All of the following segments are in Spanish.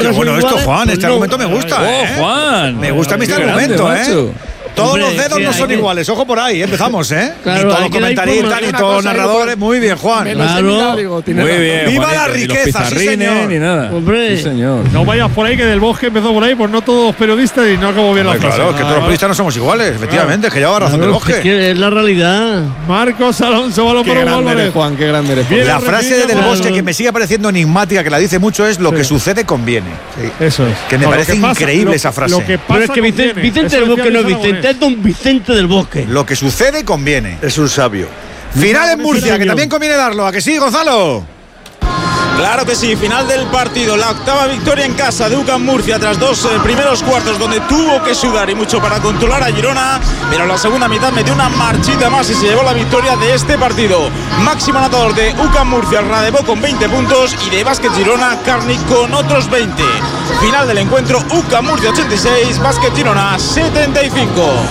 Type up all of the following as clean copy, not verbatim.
qué bueno esto, Juan. Este argumento me gusta. Juan. Me gusta este argumento, Todos los dedos no son iguales. Ojo por ahí, empezamos, Claro, ni todos los comentaristas, ni todos los narradores. Muy bien, Juan. Claro. Muy bien. ¡Viva Juanito, la riqueza! Sí, señor. Ni nada. Hombre. Sí, señor. No vayas por ahí, que Del Bosque empezó por ahí, pues no todos periodistas y no acabó bien la frase. Claro, que todos los periodistas no somos iguales, efectivamente, que lleva razón Del Bosque. Es la realidad. Marcos Alonso, balón para Hugo Álvarez. Juan, qué grande eres, Juan. La frase de Del Bosque que me sigue pareciendo enigmática, que la dice mucho, es: lo que sucede conviene. Eso es. Que me parece increíble esa frase. Pero es que Vicente Del Bosque no es Vicente, es don Vicente Del Bosque. Lo que sucede conviene. Es un sabio. Final en Murcia, que también conviene darlo. ¿A que sí, Gonzalo? Claro que sí, final del partido, la octava victoria en casa de UCAM Murcia tras dos primeros cuartos donde tuvo que sudar y mucho para controlar a Girona, pero la segunda mitad metió una marchita más y se llevó la victoria de este partido. Máximo anotador de UCAM Murcia, Radebó con 20 puntos y de Básquet Girona, Carni con otros 20. Final del encuentro, UCAM Murcia 86, Básquet Girona 75.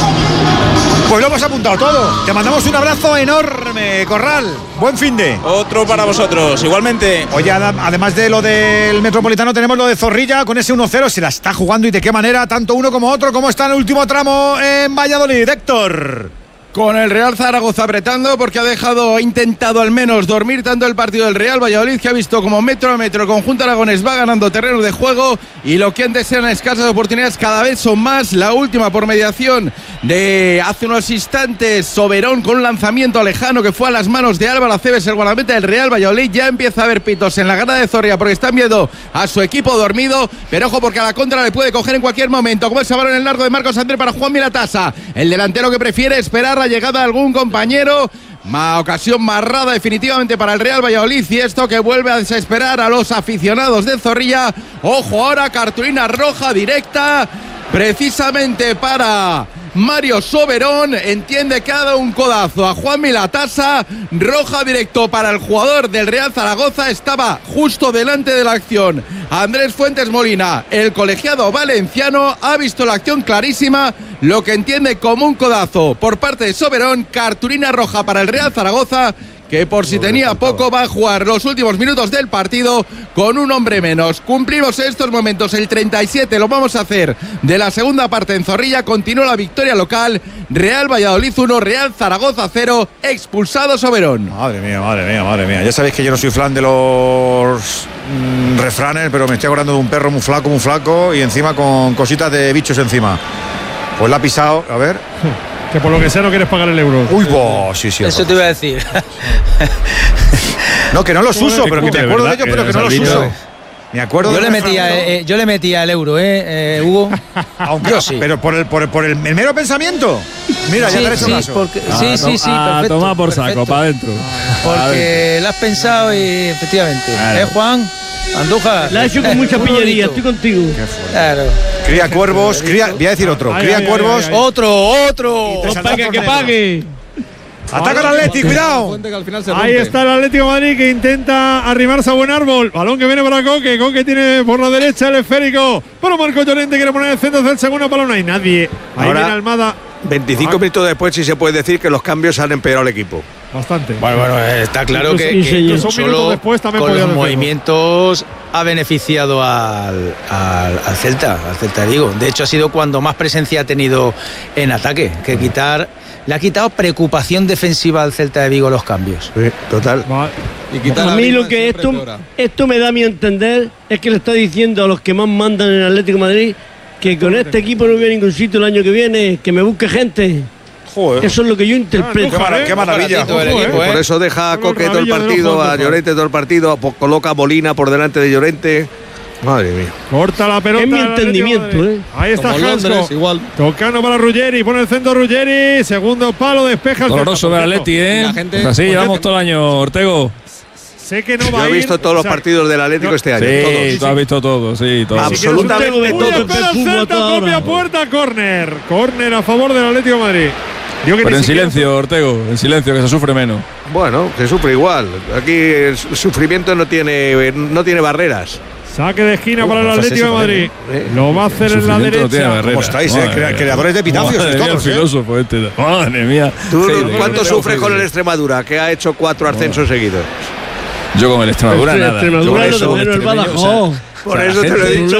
Pues lo hemos apuntado todo. Te mandamos un abrazo enorme, Corral. Buen finde. Otro para vosotros, igualmente. Oye, además de lo del Metropolitano, tenemos lo de Zorrilla con ese 1-0. Se la está jugando y de qué manera, tanto uno como otro. ¿Cómo está en el último tramo en Valladolid, Héctor? Con el Real Zaragoza apretando porque ha intentado al menos dormir tanto el partido del Real Valladolid, que ha visto como metro a metro el conjunto aragonés va ganando terreno de juego y lo que antes eran escasas oportunidades cada vez son más. La última por mediación de hace unos instantes, Soberón con un lanzamiento lejano que fue a las manos de Álvaro Aceves, el guardameta del Real Valladolid. Ya empieza a haber pitos en la grada de Zorrilla porque están viendo a su equipo dormido, pero ojo porque a la contra le puede coger en cualquier momento, como el balón en el largo de Marcos Andrés para Juan Milatasa, el delantero que prefiere esperar la llegada de algún compañero. Ocasión marrada definitivamente para el Real Valladolid y esto que vuelve a desesperar a los aficionados de Zorrilla. Ojo ahora, cartulina roja directa precisamente para Mario Soberón, entiende que ha dado un codazo a Juan Milatasa, roja directo para el jugador del Real Zaragoza, estaba justo delante de la acción. Andrés Fuentes Molina, el colegiado valenciano, ha visto la acción clarísima, lo que entiende como un codazo por parte de Soberón, cartulina roja para el Real Zaragoza, que por si tenía poco va a jugar los últimos minutos del partido con un hombre menos. Cumplimos en estos momentos el 37, lo vamos a hacer de la segunda parte en Zorrilla. Continúa la victoria local, Real Valladolid 1, Real Zaragoza 0, expulsado Soberón. Madre mía. Ya sabéis que yo no soy fan de los refranes, pero me estoy acordando de un perro muy flaco y encima con cositas de bichos encima. Pues la ha pisado, a ver. Que por lo que sea no quieres pagar el euro. Uy, sí. Eso te iba a decir. No, que no los uso, pero que me acuerdo de ellos, pero que no los uso. Me acuerdo. Yo le metía el euro, Hugo. Aunque yo sí. Pero por el mero pensamiento. Mira, ya te he hecho caso. Perfecto. Toma por saco, para adentro. Porque lo has pensado y efectivamente. Claro. Juan? Andújar. La ha hecho con mucha pillería, estoy contigo. Claro. Cría cuervos, voy a decir otro. Cría cuervos. Otro. Que pague. Ataca al Atleti, cuidado. Ahí está el Atlético de Madrid que intenta arrimarse a buen árbol. Balón que viene para Coque. Coque tiene por la derecha el esférico. Pero Marco Llorente quiere poner el centro del segundo balón. No hay nadie. Ahí Ahora, viene Almada. 25 minutos después sí se puede decir que los cambios han empeorado el equipo. Bastante. Bueno, está claro que Incluso un minuto solo después también con podía los decirlo. movimientos ha beneficiado al Celta de Vigo. De hecho, ha sido cuando más presencia ha tenido en ataque. Le ha quitado preocupación defensiva al Celta de Vigo los cambios. Sí, total. A mí lo que esto me da a mi entender es que le está diciendo a los que más mandan en el Atlético de Madrid que con este equipo no voy a ningún sitio el año que viene, que me busque gente. Joder. Eso es lo que yo interpreto. Qué maravilla. El equipo, Por eso deja a Coque todo el partido, a Llorente todo el partido, coloca a Molina por delante de Llorente. Madre mía. Corta la pelota. Es mi entendimiento, Ahí está Londres, Jasco. igual. Tocando para Ruggeri. Pone el centro Ruggeri. Segundo palo, despeja el Doloroso ver al Atleti, La gente- Pues así llevamos todo el año, Ortego. Sé que no va Yo a he ir. visto todos los partidos del Atlético este año. Sí, Todos. tú has visto todo, sí, todo. Absolutamente Uy, todo. Espera el Celta, propia puerta, córner. Córner a favor del Atlético de Madrid. Pero en silencio, Ortego, en silencio, que se sufre menos. Bueno, se sufre igual. Aquí el sufrimiento no tiene barreras. Saque de esquina para el Atlético de Madrid. Lo va a hacer en la Sufrimiento no tiene derecha. barrera. ¿Cómo estáis, Madre mía. creadores de epitafios? Madre mía, todos, el filósofo este. Madre mía. ¿Tú Heide, cuánto Ortego, sufres con el Heide. Extremadura, que ha hecho 4 ascensos seguidos? Yo con el Extremadura nada. Extremadura Yo lo con de menos el extremeño, Badajoz. Por la eso te lo he gente- dicho.